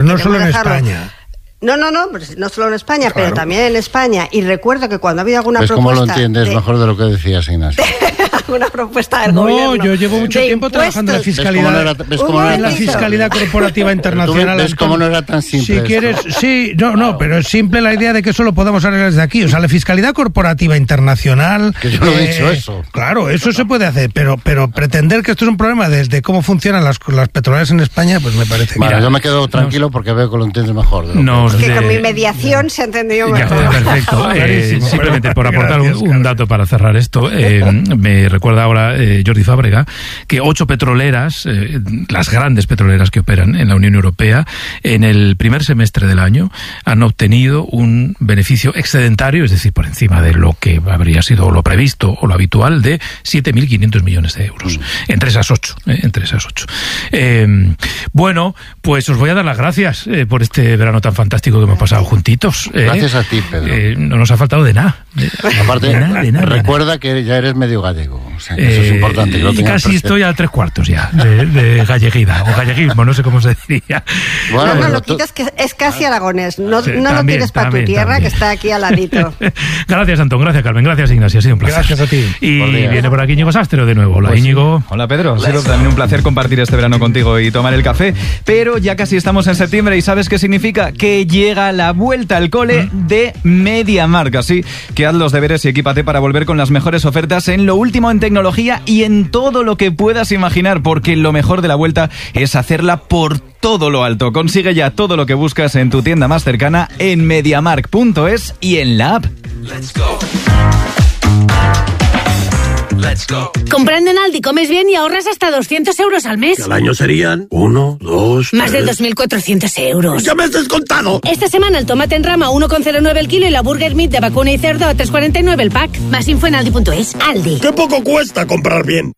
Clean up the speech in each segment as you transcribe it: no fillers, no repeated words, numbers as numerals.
no solo en España. No, pues no solo en España, claro, pero también en España. Y recuerdo que cuando ha habido alguna propuesta... ¿Cómo lo entiendes mejor de lo que decías, Ignacio? Alguna propuesta del gobierno. No, yo llevo mucho tiempo trabajando en la fiscalidad. En la fiscalidad corporativa internacional. ¿Ves cómo no era tan simple? Si quieres, sí, no, pero es simple la idea de que eso lo podemos arreglar desde aquí. O sea, la fiscalidad corporativa internacional... Que yo no he dicho eso. Claro, eso se puede hacer, pero pretender que esto es un problema desde cómo funcionan las petroleras en España, pues me parece... Bueno, yo me quedo tranquilo porque veo que lo entiendes mejor. Que con mi mediación se ha entendido mejor. Perfecto. Simplemente por aportar un dato para cerrar esto, me recuerda ahora Jordi Fábrega que 8 petroleras, las grandes petroleras que operan en la Unión Europea, en el primer semestre del año han obtenido un beneficio excedentario, es decir, por encima de lo que habría sido lo previsto o lo habitual, de 7.500 millones de euros. Entre esas 8. Bueno, pues os voy a dar las gracias por este verano tan fantástico que hemos pasado juntitos. Gracias a ti, Pedro. No nos ha faltado de nada. Aparte, de nada, recuerda que ya eres medio gallego. O sea, eso es importante. Que lo casi presente. Estoy a 3/4 ya de galleguida, o galleguismo, no sé cómo se diría. Bueno, no, lo quitas, que es casi aragonés. No también, lo tienes para tu tierra, también, que está aquí al ladito. Gracias, Antón. Gracias, Carmen. Gracias, Ignacio. Ha sido un placer. Gracias a ti. Y viene por aquí Íñigo Sastre de nuevo. Hola, pues, Íñigo. Hola, Pedro. Ha sido también un placer compartir este verano contigo y tomar el café. Pero ya casi estamos en septiembre y ¿sabes qué significa? Que llega la vuelta al cole de MediaMarkt. Así que haz los deberes y equípate para volver con las mejores ofertas en lo último en tecnología y en todo lo que puedas imaginar, porque lo mejor de la vuelta es hacerla por todo lo alto. Consigue ya todo lo que buscas en tu tienda más cercana, en MediaMarkt.es y en la app. Let's go. Let's go. Comprando en Aldi comes bien y ahorras hasta 200 euros al mes. Que al año serían 1, 2, más de 2.400 euros. ¡Ya me has descontado! Esta semana el tomate en rama 1,09 el kilo y la burger meat de vacuna y cerdo a 3,49 el pack. Más info en aldi.es. Aldi. ¡Qué poco cuesta comprar bien!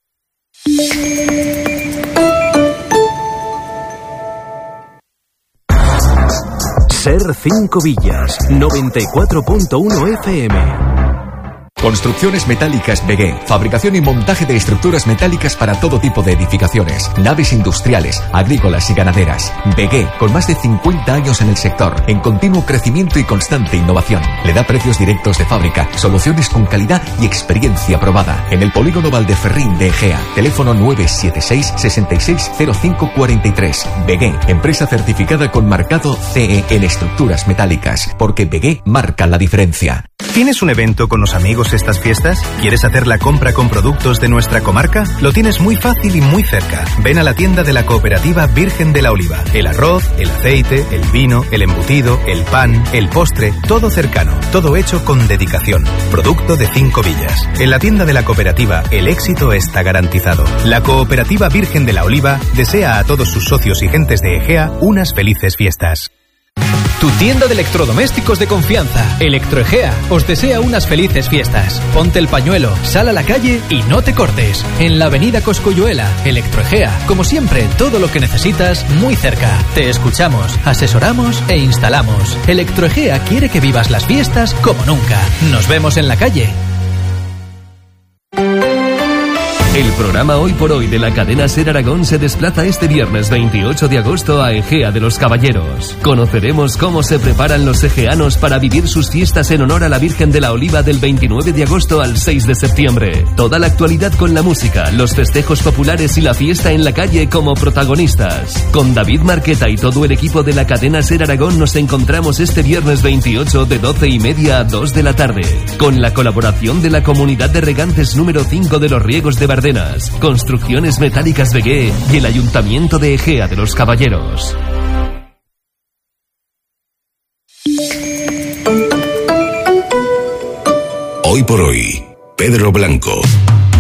Ser 5 Villas, 94.1 FM. Construcciones Metálicas Begué. Fabricación y montaje de estructuras metálicas para todo tipo de edificaciones, naves industriales, agrícolas y ganaderas. Begué, con más de 50 años en el sector, en continuo crecimiento y constante innovación. Le da precios directos de fábrica, soluciones con calidad y experiencia probada. En el Polígono Valdeferrín de Egea. Teléfono 976 660543. Begué, empresa certificada con marcado CE en estructuras metálicas. Porque Begué marca la diferencia. ¿Tienes un evento con los amigos estas fiestas? ¿Quieres hacer la compra con productos de nuestra comarca? Lo tienes muy fácil y muy cerca. Ven a la tienda de la Cooperativa Virgen de la Oliva. El arroz, el aceite, el vino, el embutido, el pan, el postre, todo cercano, todo hecho con dedicación. Producto de 5 Villas. En la tienda de la Cooperativa el éxito está garantizado. La Cooperativa Virgen de la Oliva desea a todos sus socios y gentes de Egea unas felices fiestas. Tu tienda de electrodomésticos de confianza, Electroegea, os desea unas felices fiestas. Ponte el pañuelo, sal a la calle y no te cortes. En la avenida Coscoyuela, Electroegea, como siempre, todo lo que necesitas muy cerca. Te escuchamos, asesoramos e instalamos. Electroegea quiere que vivas las fiestas como nunca. Nos vemos en la calle. El programa Hoy por Hoy de la cadena SER Aragón se desplaza este viernes 28 de agosto a Egea de los Caballeros. Conoceremos cómo se preparan los egeanos para vivir sus fiestas en honor a la Virgen de la Oliva del 29 de agosto al 6 de septiembre. Toda la actualidad con la música, los festejos populares y la fiesta en la calle como protagonistas. Con David Marqueta y todo el equipo de la cadena SER Aragón nos encontramos este viernes 28 de 12:30 a 2 de la tarde. Con la colaboración de la Comunidad de Regantes número 5 de los Riegos de Bardenas, Construcciones Metálicas Begué y el Ayuntamiento de Egea de los Caballeros. Hoy por Hoy, Pedro Blanco.